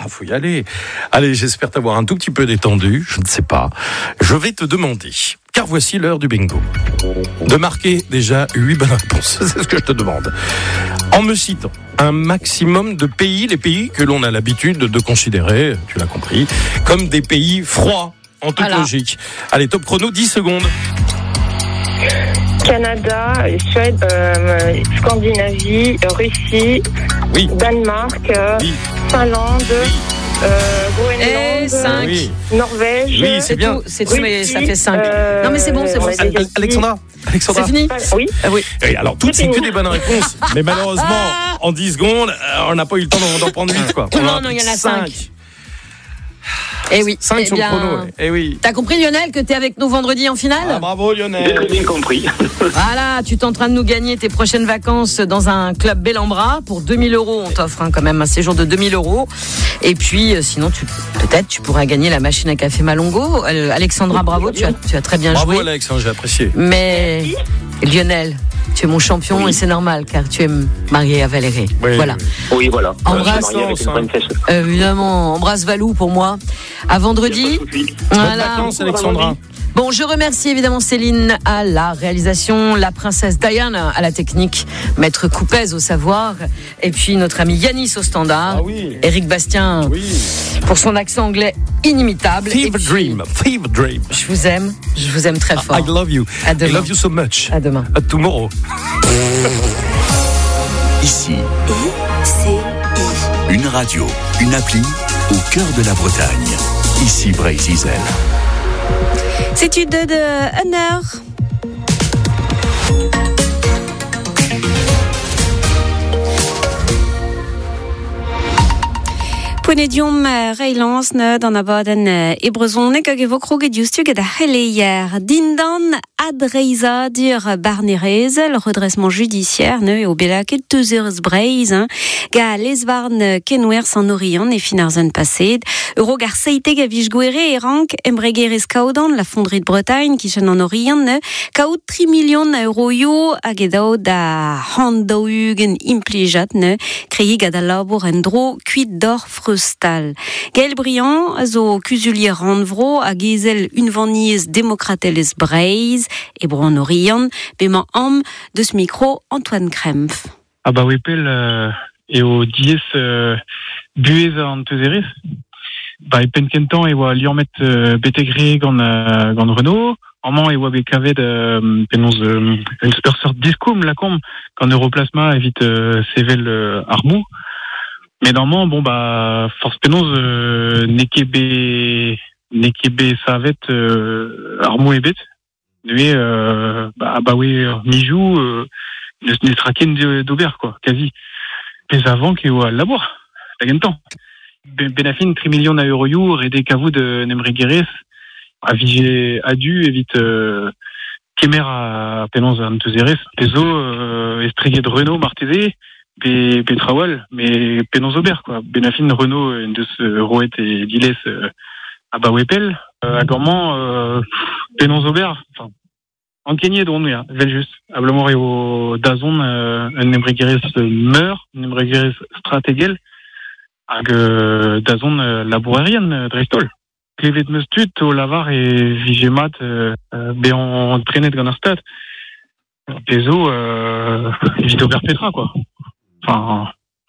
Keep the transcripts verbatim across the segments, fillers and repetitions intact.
faut y aller. Allez, j'espère t'avoir un tout petit peu détendu, je ne sais pas. Je vais te demander, car voici l'heure du bingo, de marquer déjà huit bonnes réponses. C'est ce que je te demande. En me citant un maximum de pays, les pays que l'on a l'habitude de considérer, tu l'as compris, comme des pays froids, en toute voilà. logique. Allez, top chrono, dix secondes. Canada, Suède, euh, Scandinavie, Russie, oui. Danemark, oui. Finlande, oui. Euh, Groenland, cinq. Oui. Norvège. Oui, c'est bien. Tout, c'est tout, mais ça fait cinq. Euh, non, mais c'est bon, c'est bon. Al- Al- Alexandra, Alexandra. C'est fini. Oui. Ah, oui. Et alors, toutes, c'est que des bonnes réponses. Mais malheureusement, en dix secondes, on n'a pas eu le temps d'en, d'en prendre huit, quoi. On non, non, il y en a cinq. Eh oui. cinq eh sur bien, le chrono. Eh oui. T'as compris, Lionel, que t'es avec nous vendredi en finale ? Ah, bravo, Lionel. J'ai très bien compris. Voilà, tu es en train de nous gagner tes prochaines vacances dans un club bel en bras. Pour deux mille euros, on t'offre hein, quand même un séjour de deux mille euros. Et puis, euh, sinon, tu, peut-être, tu pourras gagner la machine à café Malongo. Euh, Alexandra, bravo, tu as, tu as très bien bravo, joué. Bravo, Alex, hein, j'ai apprécié. Mais, Lionel, tu es mon champion oui. et c'est normal, car tu es marié à Valérie. Oui, voilà. Oui, oui voilà. Embrasse, euh, évidemment, embrasse Valou pour moi. À vendredi. Voilà. Bonnes vacances, Alexandra. Bon, je remercie évidemment Céline à la réalisation, la princesse Diane à la technique, maître Coupez au savoir, et puis notre ami Yanis au standard, ah oui. Éric Bastien oui. pour son accent anglais inimitable. Fever Dream, Fever Dream. Je vous aime, je vous aime très fort. I love you. À demain. I love you so much. À demain. À tomorrow. Ici, une radio, une appli au cœur de la Bretagne. Ici Bray-Zizel. C'est une de, de une heure. Ponedium Reilans dan abaden ebrezonnek hag evo kroget justug da heleier. Dindan adreiza dur barnerez, le redressement judiciaire ne e o belaket teuzerz breiz, hein, ga lesvarn kenwer san orion e finarzen passed. Euro gar seiteg a vij gwere e rank embregerez kaodan la fonderie de Bretagne ki chen an orion ne kaout tri million euro yo hag edao da handaugen implijat ne krei gada labour en dro kuit d'or frustal. Gaël Briand zo kuzulier ranvro a gezel une vaniez démocrateles breiz et bron orion bema am de ce micro Antoine Krempf. Ah bah oui pel euh, et au dies euh, buez an teuzeris. Bah e pen kentan e oa liormet euh, betegre gant euh, gant Renault. Amant e oa bet kavet euh, penonz euh, ur sort diskoum lakom gant Europlasma evit euh, sevel euh, armou. Mais normalement, bon bah force penonz euh, nekebe nekebe savet euh, armou e bet. Nue euh, bah bah oui mijou euh, ne traken d'Aubert quoi, quasi. Mais avant qu'il y ait la bourre, la gagne temps. Benafin tri millions d'euros jour et des cavous de Nemregeres à viger adu évite euh, Kemer à penonz à Anteuzeres, Peso euh, estrigué de Renault Martezé, P Petrawal, mais penonz Aubert quoi. Benafin Renault de ce Roet et Diles euh, à Bawepel, euh, à Gormand euh, penonz Aubert, enfin en Kenya d'on est, vel juste. À Blamor et au Dazon, euh, un Nemregeres meurt, un Nemregeres strategel, hag euh, Dazon euh, labourerien Drestol. Klevet meustut au lavar et vigemat euh, be en trenet gant ar stad. Pezo euh, evit Aubert Petra quoi. Enfin,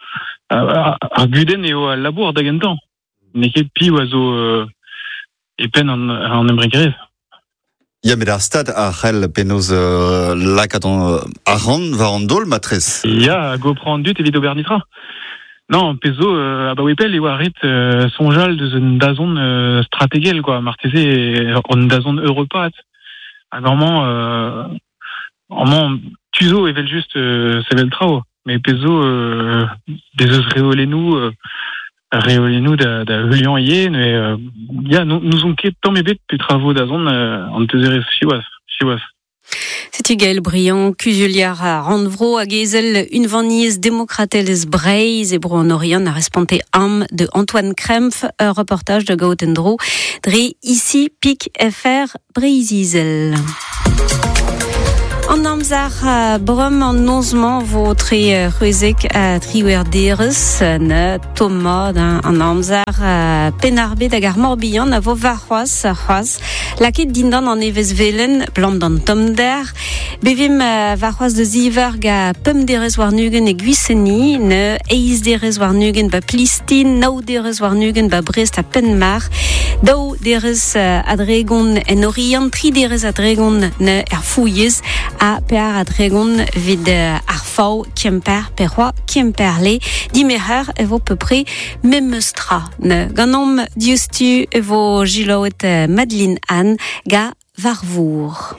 ar guden et au labour da gantan. Neket pi oazo euh, e pen an, an Nemregeres. Ja, met ar stad a c'hell penoz uh, lakaton uh, arran var an dol matres. Ja, go prend dut evit Aubert Nitra. Non, pezo euh, a Bawepel e oa rit euh, sonjal deus un dazon euh, strategel quoi, marteze an dazon europat. Hag amant euh, amant tuzo evel just euh, sevel trao, mais pezo euh, des eus reolenou euh, reolenou da da hulian yen et euh, ya nous nous on ket tant mebet pe travaux dazon euh, an teuzeres chiwas chiwas. C'est Gaël Briand, Cusuliar à Randvro, à Gezel, une vaniez démocrateles breiz et bro en Orient, a responté am de Antoine Krempf, un reportage de Gautendro, dri ici, pic F R, Bray-Zizel. En amzar uh, brum en nozman vo tri uh, ruezek a uh, triwer deres uh, ne tomod uh, en amzar uh, penarbe da gar morbihan a vo varroaz uh, c'hoaz laket dindan an evez velen blam dan tom der bevim uh, varroaz de ziver ga pum deres war nugen e guisseni ne eiz deres war nugen ba plistin nao deres war nugen ba brest a penmar dao deres uh, adregon en orient tri deres adregon ne er fouillez a per adregon vid uh, ar fau kemper perroi kemperle dimeher evo peu près memestra ne ganom diustu evo giloet uh, Madeleine Anne ga varvour.